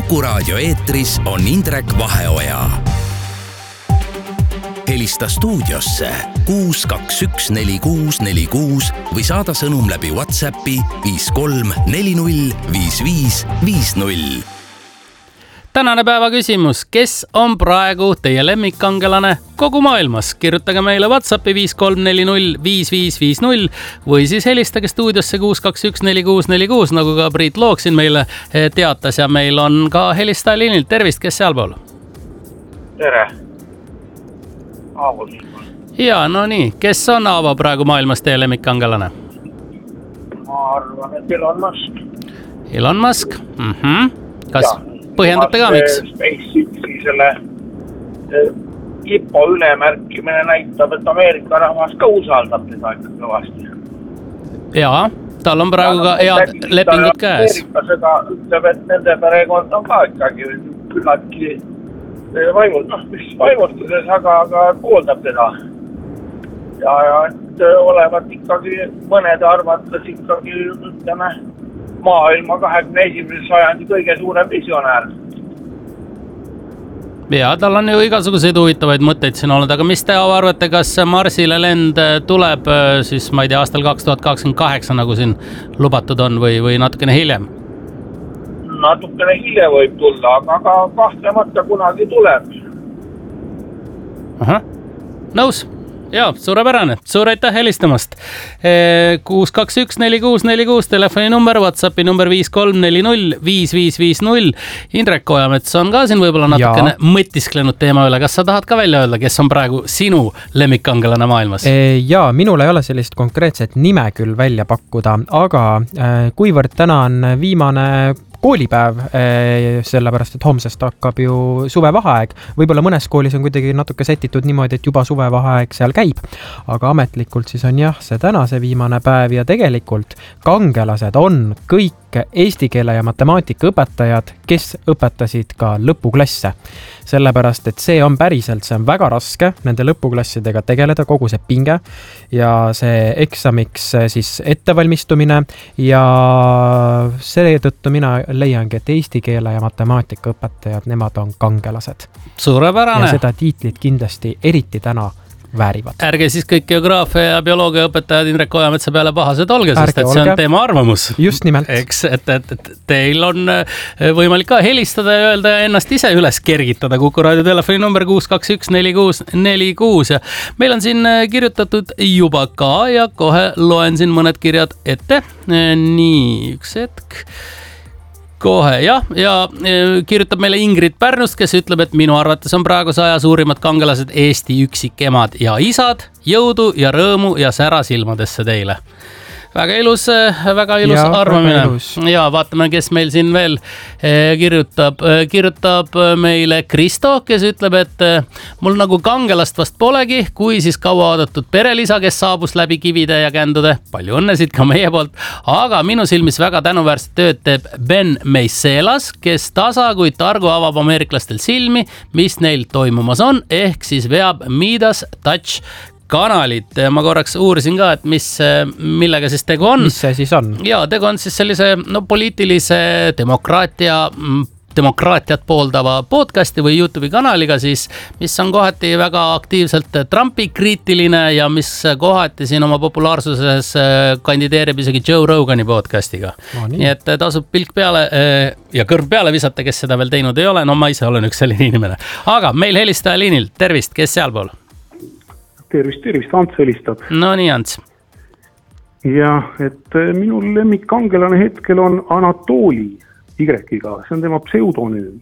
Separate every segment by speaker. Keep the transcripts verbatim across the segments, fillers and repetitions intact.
Speaker 1: Kuku Raadio eetris on Indrek Vaheoja. Helista stuudiosse kuus kaks üks neli kuus neli kuus või saada sõnum läbi WhatsAppi viis kolm neli null viis viis viis null.
Speaker 2: Tänane päeva küsimus, kes on praegu teie lemmikkangelane kogu maailmas? Kirjutage meile WhatsAppi viis kolm neli null viis viis viis null või siis helistage stuudiosse kuus kaks üks neli kuus neli kuus, nagu ka Priit Looksin meile teatas ja meil on ka helistaja liinil. Tervist, kes sealpool?
Speaker 3: Tere. Aavo.
Speaker 2: Ja, no nii, kes on Aavo praegu maailmas teie lemmikkangelane?
Speaker 3: Ma arvan, et Elon Musk.
Speaker 2: Elon Musk? Mhm. Kas
Speaker 3: ja,
Speaker 2: põhjendate ka, miks?
Speaker 3: SpaceXi selle IPO ülemärkimine näitab, et Ameerika rahvas ka usaldab teda ikka kõvasti.
Speaker 2: Jaa, tal on praegu ka head lepingud käes.
Speaker 3: Ameerika seda ütleb, et nende perekond on ka ikkagi küllaltki vaimult, noh, mis vaimustuses, aga, aga pooldab teda. Ja, ja et olevat ikkagi mõnede arvates ikkagi, ütleme, maailma kahekümne esimese sajandi kõige suurem visionäär.
Speaker 2: Ja, tal on ju igasuguseid huvitavaid mõtteid siin olnud, aga mis te arvate, kas Marsile lend tuleb siis, ma ei tea, aastal kaks tuhat kakskümmend kaheksa, nagu siin lubatud on või, või natukene hiljem?
Speaker 3: Natukene hiljem võib tulla, aga, aga kahtlemata kunagi tuleb.
Speaker 2: Aha, nõus. Jaa, suurepärane. Suur aitäh helistamast. kuus kaks üks neli kuus neli kuus telefoni number, WhatsAppi number viis kolm neli null viis viis viis null. Indrek Ojamets on ka siin võib-olla natukene ja. mõtisklenud teema üle. Kas sa tahad ka välja öelda, kes on praegu sinu lemmikkangelane maailmas?
Speaker 4: Jaa, minul ei ole sellist konkreetset nime küll välja pakkuda, aga kuivõrd täna on viimane koolipäev, sellepärast, et homsest hakkab ju suvevaheaeg. Võib-olla mõnes koolis on kuidagi natuke setitud niimoodi, et juba suvevaheaeg seal käib, aga ametlikult siis on jah, see tänase viimane päev ja tegelikult kangelased on kõik eesti keele ja matemaatika õpetajad, kes õpetasid ka lõpuklasse. Sellepärast, et see on päriselt, see on väga raske nende lõpuklassidega tegeleda, kogu see pinge ja see eksamiks siis ettevalmistumine ja seetõttu mina leiangi, et eesti keele ja matemaatika õpetajad, nemad on kangelased.
Speaker 2: Suurepärane.
Speaker 4: Ja seda tiitlit kindlasti eriti täna väärivad. Ärge
Speaker 2: siis kõik geograafia ja bioloogia õpetajad Indrek Ojametsa peale pahased olge, sest et see on teema arvamus.
Speaker 4: Just nimelt.
Speaker 2: Eks, et, et, et teil on võimalik ka helistada ja öelda ja ennast ise üles kergitada. Kuku Raadio telefoni number kuus kaks üks neli kuus neli kuus. Ja meil on siin kirjutatud juba ka ja kohe loen siin mõned kirjad ette. Nii, üks hetk. Kohe, jah, ja kirjutab meile Ingrid Pärnust, kes ütleb, et minu arvates on praeguse aja suurimad kangelased Eesti üksikemad ja isad, jõudu ja rõõmu ja sära silmadesse teile. Väga ilus, väga ilus ja, arvamine. Ilus. Ja vaatame, kes meil siin veel kirjutab. Kirjutab meile Kristo, kes ütleb, et mul nagu kangelast vast polegi, kui siis kaua oodatud perelisa, kes saabus läbi kivide ja kändude. Palju õnnesid ka meie poolt. Aga minu silmis väga tänuväärset tööd teeb Ben Meiselas, kes tasa kui targu avab ameeriklastel silmi, mis neil toimumas on, ehk siis veab Midas Touch kanalit. Ma korraks uurisin ka, et mis, millega siis tegu on.
Speaker 4: Mis see siis on?
Speaker 2: Ja, tegu on siis sellise no, poliitilise demokraatia, demokraatiat pooldava podcasti või YouTube'i kanaliga siis, mis on kohati väga aktiivselt Trumpi kriitiline ja mis kohati siin oma populaarsuses kandideerib isegi Joe Rogani podcastiga. No, nii. nii et tasub pilk peale ja kõrv peale visata, kes seda veel teinud ei ole. No ma ise olen üks selline inimene. Aga meil helistaja liinil. Tervist, kes sealpool?
Speaker 5: Tervist, tervist, Ants helistab.
Speaker 2: No nii, Ants.
Speaker 5: Ja, et minul lemmikkangelane hetkel on Anatoli Y-ga, see on tema pseudonüüm.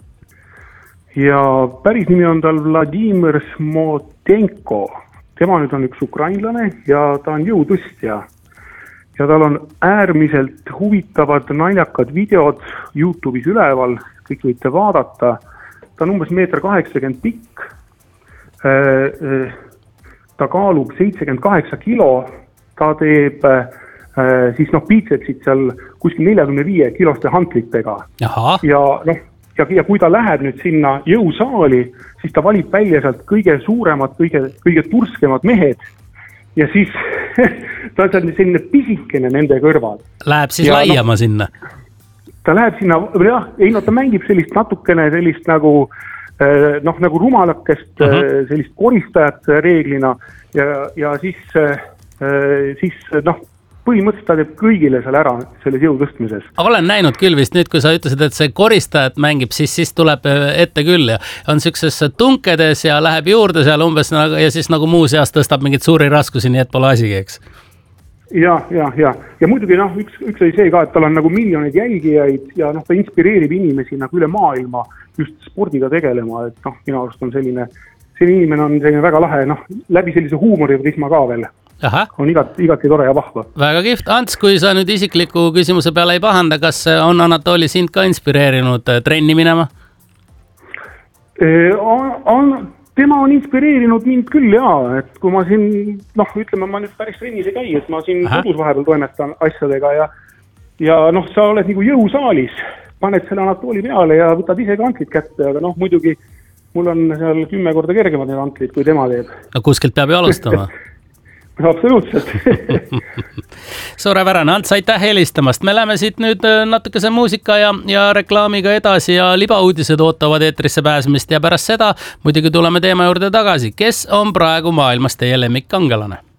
Speaker 5: Ja päris nimi on tal Vladimir Smotenko. Tema nüüd on üks ukrainlane ja ta on jõutõstja. Ja tal on äärmiselt huvitavad naljakad videod YouTube'is üleval, kõik võite vaadata. Ta on umbes meeter kaheksakümmend pikk. Ta kaalub seitsekümmend kaheksa kilo, ta teeb äh, siis noh biitsepsid seal kuskil neljakümne viie kiloste hantlitega.
Speaker 2: Aha.
Speaker 5: Ja, noh, ja, ja kui ta läheb nüüd sinna jõusaali, siis ta valib välja sealt kõige suuremad, kõige, kõige turskemad mehed ja siis ta on selline pisikene nende kõrval.
Speaker 2: Läheb siis ja, laiema no, sinna?
Speaker 5: ta läheb sinna, jah, ei no ta mängib sellist natukene sellist nagu noh, nagu rumalakest uh -huh. sellist koristajat reeglina ja, ja siis, siis noh, põhimõtteliselt ta teeb kõigile seal ära selles jõu tõstmises.
Speaker 2: Olen näinud küll vist nüüd, kui sa ütlesid, et see koristajat mängib, siis, siis tuleb ette küll ja on siukses tunkedes ja läheb juurde seal umbes nagu, ja siis nagu muu seas tõstab mingit suuri raskusi, nii et pole asigi, eks?
Speaker 5: Ja, ja, ja. Ja muidugi noh, üks, üks oli see ka, et tal on nagu miljoneid jälgijaid ja noh, ta inspireerib inimesi nagu üle maailma just spordiga tegelema, et noh, minu arust on selline, selline inimene on selline väga lahe, noh, läbi sellise huumoriprisma ka veel. Aha. On igat, igati tore ja vahva.
Speaker 2: Väga kihvt. Ants, kui sa nüüd isikliku küsimuse peale ei pahanda, kas on Anatoli sind ka inspireerinud trenni minema?
Speaker 5: On, on, tema on inspireerinud mind küll jaa, et kui ma siin, noh, ütleme, ma nüüd päris trennis ei käi, et ma siin Aha. kodus vahepeal toimetan asjadega ja, ja noh, sa oled nagu jõusaalis, paned selle Anatoli peale ja võtad ise kantlit kätte, aga noh, muidugi mul on seal kümme korda kergemad need kantlit, kui tema teeb.
Speaker 2: No kuskilt peab ju alustama.
Speaker 5: Absoluutselt.
Speaker 2: Suurepärane, Ants, aitäh helistamast. Me läheme siit nüüd natukese muusika ja, ja reklaamiga edasi ja libauudised ootavad eetrisse pääsemist ja pärast seda muidugi tuleme teema juurde tagasi. Kes on praegu maailmas teie lemmikkangelane?